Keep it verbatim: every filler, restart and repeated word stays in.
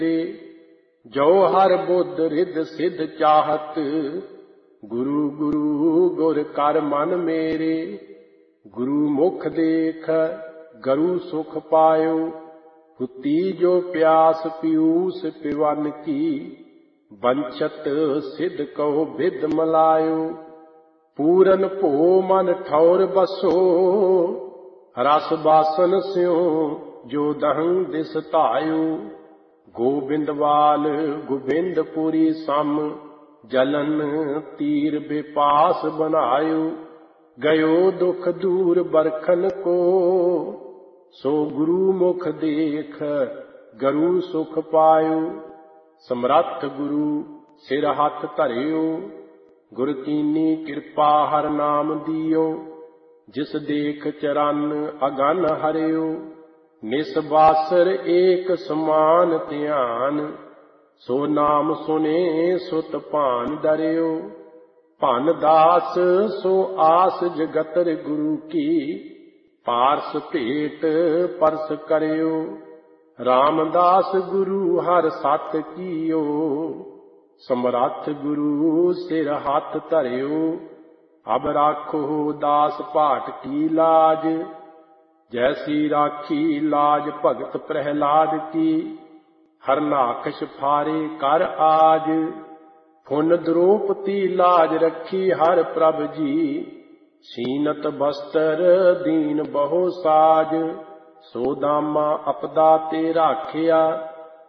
ਜੋ ਹਰ ਬੁੱਧ ਰਿੱਧ ਸਿੱਧ ਚਾਹਤ, ਗੁਰੂ ਗੁਰੂ ਗੁਰ ਕਰ ਮਨ ਮੇਰੇ। ਗੁਰੂ ਮੁਖ ਦੇਖ ਗਰੂ ਸੁਖ ਪਾਇਓ, ਹੁਤੀ ਜੋ ਪਿਆਸ ਪਿਊਸ ਪਿਵਨ ਕੀ। ਬੰਚਤ ਸਿੱਧ ਕਹੋ ਬਿਦ ਮਲਾਇਓ, ਪੂਰਨ ਭੋ ਮਨ ਠੌਰ ਬਸੋ। ਰਸ ਬਾਸਨ ਸਿਉ ਜੋ ਦਹੰ ਦਿਸ ਧਾਇਓ, ਗੋਬਿੰਦਵਾਲ ਗੋਬਿੰਦਪੁਰੀ ਸਮ। ਜਲਨ ਤੀਰ ਬਿਪਾਸ ਬਨਾਇਓ, ਗਇਓ ਦੁਖ ਦੂਰ ਬਰਖਨ ਕੋ। ਸੋ ਗੁਰੂ ਮੁਖ ਦੇਖ ਗਰੂ ਸੁਖ ਪਾਇਓ, ਸਮਰੱਥ ਗੁਰੂ ਸਿਰ ਹੱਥ ਧਰਿਓ। ਗੁਰ ਕੀਨੀ ਕਿਰਪਾ ਹਰ ਨਾਮ ਦਿਓ, ਜਿਸ ਦੇਖ ਚਰਨ ਅਗਨ ਹਰਿਓ। ਨਿਸਬਾਸਰ ਏਕ ਸਮਾਨ ਧਿਆਨ, ਸੋ ਨਾਮ ਸੁਨੇ ਸੁਤ ਭਾਨ ਡਰਿਓ। ਭਨ ਦਾਸ ਸੋ ਆਸ ਜਗਤਰ ਗੁਰੂ ਕੀ, ਪਾਰਸ ਭੇਟ ਪਰਸ ਕਰਿਓ। ਰਾਮਦਾਸ ਗੁਰੂ ਹਰ ਸਤ ਕੀਓ, ਸਮਰੱਥ ਗੁਰੂ ਸਿਰ ਹੱਥ ਧਰਿਓ। ਅਬ ਰਾਖੋ ਦਾਸ ਭਾਟ ਕੀ ਲਾਜ, ਜੈਸੀ ਰਾਖੀ ਲਾਜ ਭਗਤ ਪ੍ਰਹਿਲਾਦ ਕੀ। ਹਰਨਾਖਸ਼ ਫਾਰੇ ਕਰ ਆਜ, ਫੁਨ ਦ੍ਰੋਪਤੀ ਲਾਜ ਰੱਖੀ ਹਰ ਪ੍ਰਭ ਜੀ। ਸੀਨਤ ਬਸਤਰ ਦੀਨ ਬਹੁ ਸਾਜ, ਸੋ ਦਾਮਾ ਅਪਦਾ ਤੇ ਰਾਖਿਆ।